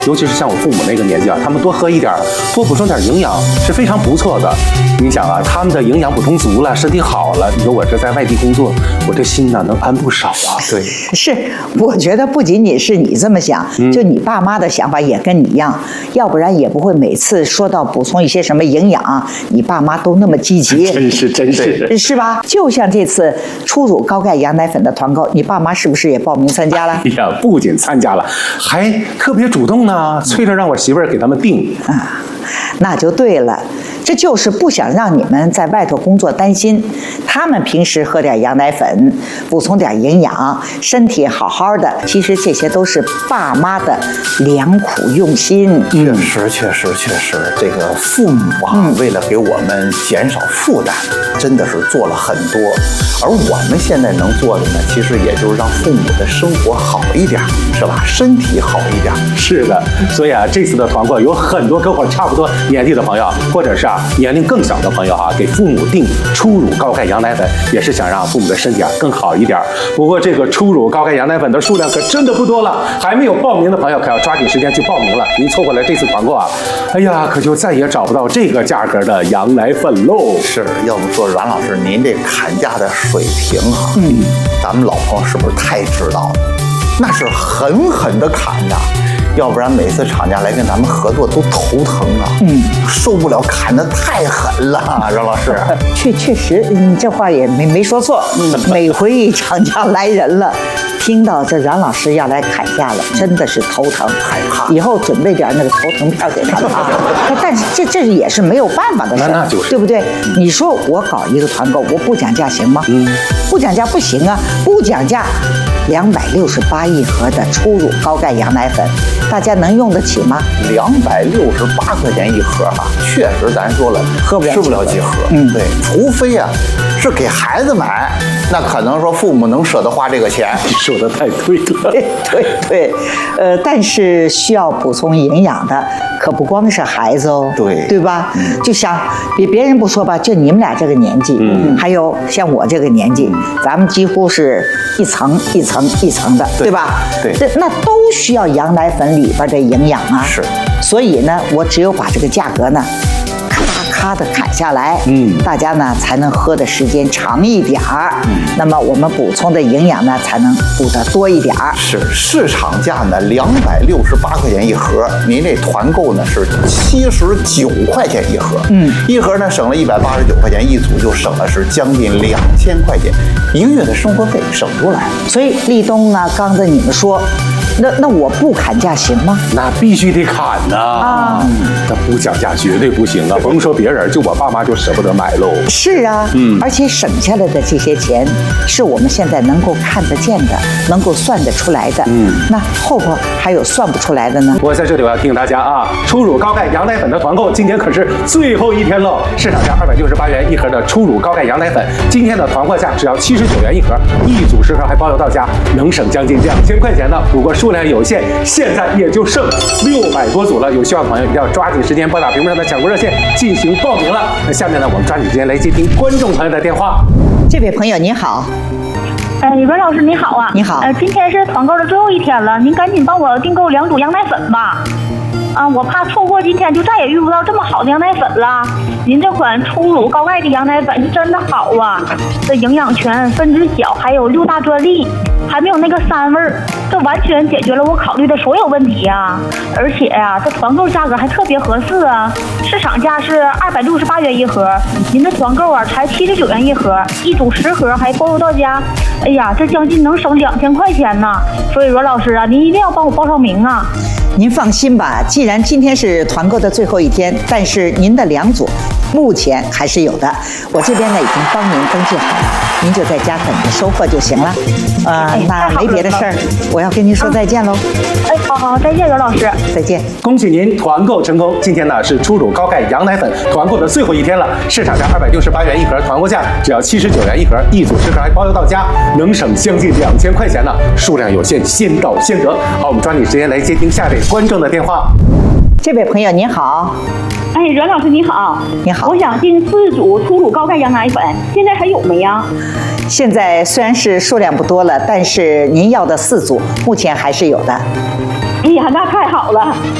尤其是像我父母那个年纪啊，他们多喝一点，多补充点营养是非常不错的。你想啊，他们的营养补充足了，身体好了，你说我这在外地工作，我这心呢能安不少啊。对， 是，我觉得不仅仅是你这么想，就你爸妈的想法也跟你一样，要不然也不会每次说到补充一些什么营养，你爸妈都那么积极。 真是， 是吧？就像这次初乳高钙羊奶粉的团购，你爸妈是不是也报名参加了？ 哎呀，不仅参加了，还特别主动呢，催着让我媳妇儿给他们订啊。那就对了，这就是不想让你们在外头工作担心，他们平时喝点羊奶粉，补充点营养，身体好好的。其实这些都是爸妈的良苦用心。 确实，这个父母啊，为了给我们减少负担，真的是做了很多。而我们现在能做的呢，其实也就是让父母的生活好一点，是吧？身体好一点。 是的，所以啊，这次的团购有很多跟我差不多年纪的朋友，或者是年龄更小的朋友给父母订初乳高钙羊奶粉，也是想让父母的身体更好一点。不过这个初乳高钙羊奶粉的数量可真的不多了，还没有报名的朋友可要抓紧时间去报名了。您错过了这次团购哎呀，可就再也找不到这个价格的羊奶粉喽。 是，要不说阮老师您这砍价的水平咱们老朋友是不是太知道了？那是狠狠的砍的。要不然每次厂家来跟咱们合作都头疼啊，受不了，砍得太狠了，阮老师。 确实，你这话也没说错。每回厂家来人了，听到这阮老师要来砍价了，真的是头疼，害怕。以后准备点那个头疼票给他们但是这也是没有办法的事， 那就是对不对？你说我搞一个团购，我不讲价行吗？不讲价不行啊，不讲价，268一盒的初乳高钙羊奶粉。大家能用得起吗 ？268块钱一盒确实咱说了，吃不了几盒。对，除非是给孩子买，那可能说父母能舍得花这个钱。 你说的太对了。 对，但是需要补充营养的可不光是孩子哦，对吧？就像别人不说吧，就你们俩这个年纪，还有像我这个年纪，咱们几乎是一层一层的，对吧？ 对， 那都需要羊奶粉里边的营养啊。 是， 所以呢，我只有把这个价格呢，咔的砍下来，大家呢才能喝的时间长一点儿，那么我们补充的营养呢才能补得多一点儿。 是，市场价呢268块钱一盒，您这团购呢是79块钱一盒，一盒呢省了189块钱，一组就省了是将近2000块钱，一个月的生活费省出来。 所以立冬啊，刚才你们说，那我不砍价行吗？ 那必须得砍呐！那不讲价绝对不行啊！甭说别人，就我爸妈就舍不得买喽。 是啊，而且省下来的这些钱，是我们现在能够看得见的，能够算得出来的。那后边还有算不出来的呢。 我在这里我要提醒大家初乳高钙羊奶粉的团购今天可是最后一天喽！市场价268元一盒的初乳高钙羊奶粉，今天的团购价只要79元一盒，一组10盒还包邮到家，能省将近2000块钱呢。不过数量有限，现在也就剩600多组了。有需要的朋友一定要抓紧时间拨打屏幕上的抢购热线进行报名了。那下面呢，我们抓紧时间来接听观众朋友的电话。 这位朋友您好。 阮老师你好啊！ 你好。 今天是团购的最后一天了，您赶紧帮我订购2组羊奶粉吧。我怕错过今天就再也遇不到这么好的羊奶粉了。您这款初乳高钙的羊奶粉是真的好啊，这营养全，分子小，还有6大专利，还没有那个膻味儿，这完全解决了我考虑的所有问题呀。而且这团购价格还特别合适啊，市场价是268元一盒，您的团购才79元一盒，一组10盒还包邮到家。哎呀，这将近能省2000块钱呢。所以阮老师您一定要帮我报上名啊。 您放心吧，既然今天是团购的最后一天，但是您的2组目前还是有的，我这边呢已经帮您登记好了，您就在家等着收货就行了。那没别的事儿，我要跟您说再见喽。 好，再见，阮老师。 再见。 恭喜您团购成功！今天呢是初乳高钙羊奶粉团购的最后一天了，市场价268元一盒，团购价只要79元一盒，一组10盒还包邮到家，能省将近2000块钱呢。数量有限，先到先得。好，我们抓紧时间来接听下位观众的电话。 这位朋友您好。 哎，阮老师你好。 你好。 我想订4组初乳高钙羊奶粉，现在还有没呀？ 现在虽然是数量不多了，但是您要的4组目前还是有的。 哎呀，那太好了。